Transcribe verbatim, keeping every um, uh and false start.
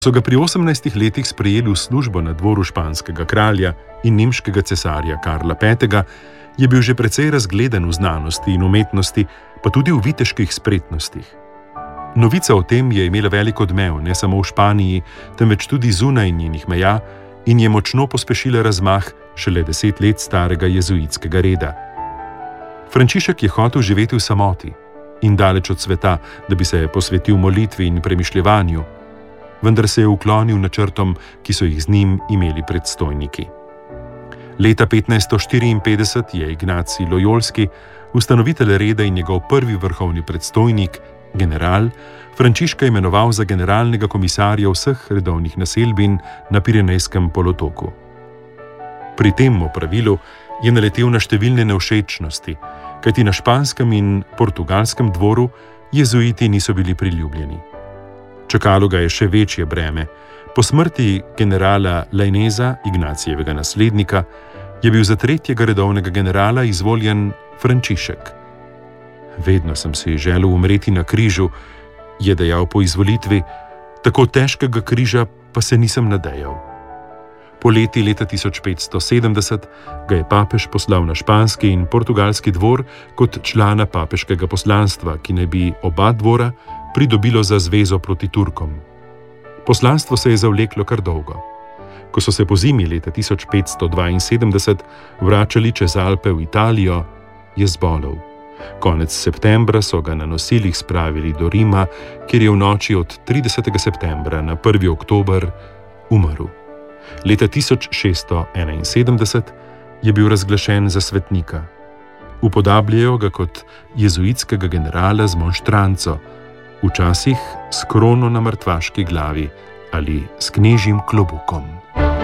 So ga pri osemnajstih letih sprejeli v službo na dvoru španskega kralja in nemškega cesarja Karla petega, je bil že precej razgleden v znanosti in umetnosti, pa tudi v viteških spretnostih. Novica o tem je imela velik odmev ne samo v Španiji, temveč tudi zunaj njenih meja in je močno pospešila razmah šele deset let starega jezuitskega reda. Frančišek je hotel živeti v samoti in daleč od sveta, da bi se posvetil molitvi in premišljevanju, vendar se je uklonil načrtom, ki so jih z njim imeli predstojniki. Leta petnajststo štiriinpetdeset je Ignacij Lojolski, ustanovitelj reda in njegov prvi vrhovni predstojnik, general, Frančiška imenoval za generalnega komisarja vseh redovnih naselbin na Pirenejskem polotoku. Pri tem opravilu je naletel na številne nevšečnosti, kajti na španskem in portugalskem dvoru jezuiti niso bili priljubljeni. Čakalo ga je še večje breme. Po smrti generala Laineza, Ignacijevega naslednika, je bil za tretjega redovnega generala izvoljen Frančišek. Vedno sem si želel umreti na križu, je dejal po izvolitvi, tako težkega križa pa se nisem nadejal. Poleti leta tisoč petsto sedemdeset ga je papež poslal na španski in portugalski dvor kot člana papeškega poslanstva, ki naj bi oba dvora pridobilo za zvezo proti Turkom. Poslanstvo se je zavleklo kar dolgo. Ko so se po zimi leta tisoč petsto dvainsedemdeset vračali čez Alpe v Italijo, je zbolel. Konec septembra so ga na nosilih spravili do Rima, kjer je v noči od tridesetega septembra na prvi oktober umrl. Leta tisoč šeststo enainsedemdeset je bil razglašen za svetnika. Upodabljajo ga kot jezuitskega generala z monštranco, včasih s krono na mrtvaški glavi ali s knežjim klobukom.